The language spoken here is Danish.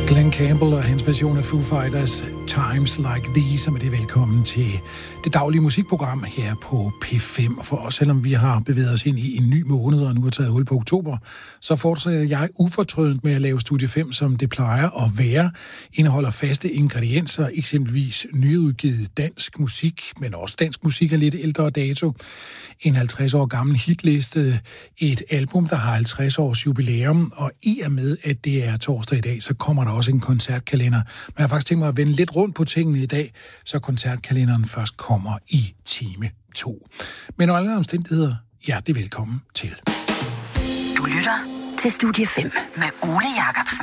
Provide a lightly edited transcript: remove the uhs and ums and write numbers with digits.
Glenn Campbell og hans version af Foo Fighters Times Like These, som er det velkommen til det daglige musikprogram her på P5. For os, selvom vi har bevæget os ind i en ny måned og nu har taget hul på oktober, så fortsætter jeg ufortrødent med at lave Studie 5, som det plejer at være. Indeholder faste ingredienser, eksempelvis nyudgivet dansk musik, men også dansk musik af lidt ældre dato. En 50 år gammel hitliste, et album, der har 50 års jubilæum, og i og med, at det er torsdag i dag, så kommer der også en koncertkalender. Men jeg har faktisk tænkt mig at vende lidt rundt på tingene i dag, så koncertkalenderen først kommer i time 2. Men under alle omstændigheder, hjertelig velkommen til. Du lytter til Studie 5 med Ole Jacobsen.